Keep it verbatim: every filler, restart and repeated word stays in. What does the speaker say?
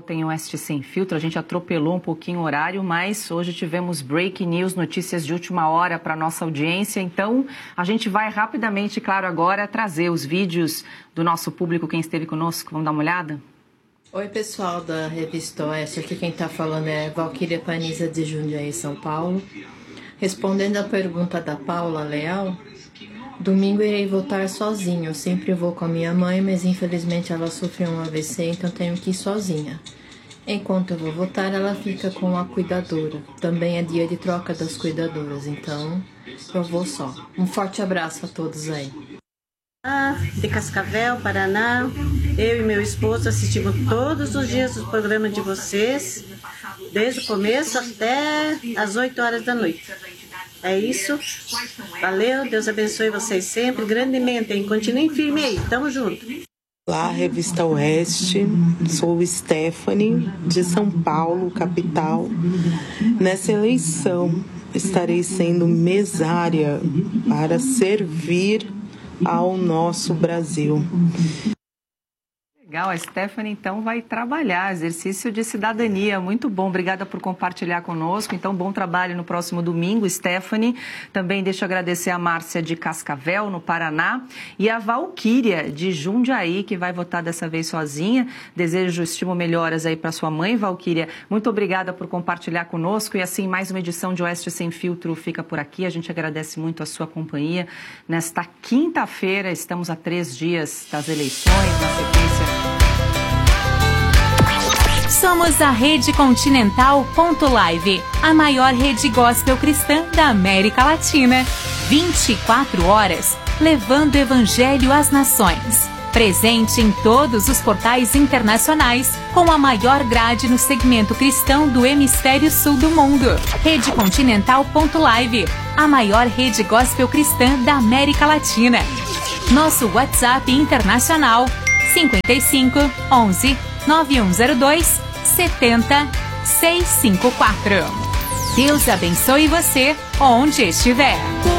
volta em Oeste Sem Filtro. A gente atropelou um pouquinho o horário, mas hoje tivemos breaking news, notícias de última hora para a nossa audiência. Então, a gente vai rapidamente, claro, agora trazer os vídeos do nosso público, quem esteve conosco. Vamos dar uma olhada? Oi, pessoal da Revista Oeste. Aqui quem está falando é Valquíria Paniza de Jundiaí, São Paulo. Respondendo a pergunta da Paula Leal, domingo irei voltar sozinho. Eu sempre vou com a minha mãe, mas infelizmente ela sofreu um A V C, então tenho que ir sozinha. Enquanto eu vou voltar, ela fica com a cuidadora. Também é dia de troca das cuidadoras, então eu vou só. Um forte abraço a todos aí. De Cascavel, Paraná, eu e meu esposo assistimos todos os dias o programa de vocês, desde o começo até as oito horas da noite. É isso, valeu, Deus abençoe vocês sempre, grandemente, hein? Continuem firme aí, tamo junto. Olá, Revista Oeste, sou Stephanie, de São Paulo, capital. Nessa eleição, estarei sendo mesária para servir ao nosso Brasil. Legal, a Stephanie então vai trabalhar, exercício de cidadania, muito bom, obrigada por compartilhar conosco, então bom trabalho no próximo domingo, Stephanie. Também deixo agradecer a Márcia de Cascavel, no Paraná, e a Valquíria de Jundiaí, que vai votar dessa vez sozinha. Desejo estimo melhoras aí para sua mãe, Valquíria. Muito obrigada por compartilhar conosco, e assim mais uma edição de Oeste Sem Filtro fica por aqui. A gente agradece muito a sua companhia. Nesta quinta-feira, estamos a três dias das eleições, na sequência. Somos a Rede Continental ponto live, a maior rede gospel cristã da América Latina. vinte e quatro horas, levando o evangelho às nações. Presente em todos os portais internacionais, com a maior grade no segmento cristão do hemisfério sul do mundo. Rede Continental ponto live, a maior rede gospel cristã da América Latina. Nosso WhatsApp internacional cinquenta e cinco, onze, nove um zero dois, setenta, seiscentos e cinquenta e quatro. Deus abençoe você onde estiver.